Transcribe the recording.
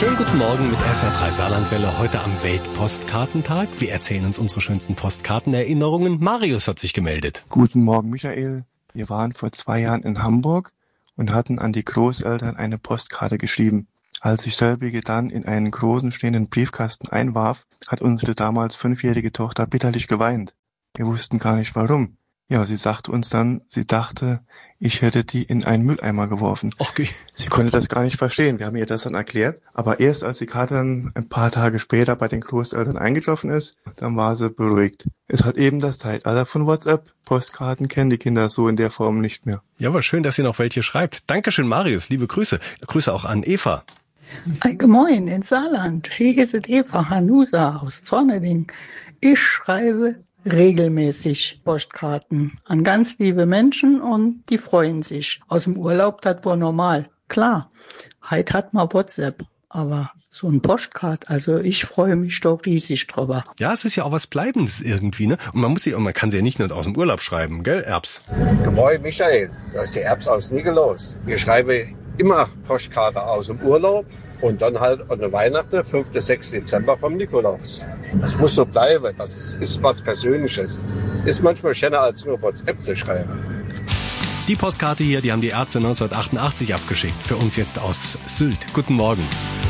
Schönen guten Morgen mit SR3 Saarlandwelle, heute am Weltpostkartentag. Wir erzählen uns unsere schönsten Postkartenerinnerungen. Marius hat sich gemeldet. Guten Morgen, Michael. Wir waren vor 2 Jahren in Hamburg und hatten an die Großeltern eine Postkarte geschrieben. Als ich selbige dann in einen großen stehenden Briefkasten einwarf, hat unsere damals 5-jährige Tochter bitterlich geweint. Wir wussten gar nicht warum. Ja, sie sagte uns dann, sie dachte, ich hätte die in einen Mülleimer geworfen. Okay. Sie konnte das gar nicht verstehen. Wir haben ihr das dann erklärt. Aber erst als die Karte dann ein paar Tage später bei den Großeltern eingetroffen ist, dann war sie beruhigt. Es hat eben das Zeitalter von WhatsApp. Postkarten kennen die Kinder so in der Form nicht mehr. Ja, aber schön, dass ihr noch welche schreibt. Dankeschön, Marius. Liebe Grüße. Grüße auch an Eva. Moin ins Saarland. Hier ist Eva Hanusa aus Zorneding. Ich schreibe regelmäßig Postkarten an ganz liebe Menschen und die freuen sich. Aus dem Urlaub, das war normal. Klar, heute hat man WhatsApp, aber so ein Postkart, also ich freue mich doch riesig drüber. Ja, es ist ja auch was Bleibendes irgendwie, ne? Und man kann sie ja nicht nur aus dem Urlaub schreiben, gell, Erbs? Moin Michael, das ist die Erbs aus Niggelos. Wir schreiben immer Postkarte aus dem Urlaub und dann halt an der Weihnachten, 5. 6. Dezember vom Nikolaus. Das muss so bleiben, das ist was Persönliches. Ist manchmal schöner als nur WhatsApp zu schreiben. Die Postkarte hier, die haben die Ärzte 1988 abgeschickt. Für uns jetzt aus Sylt. Guten Morgen.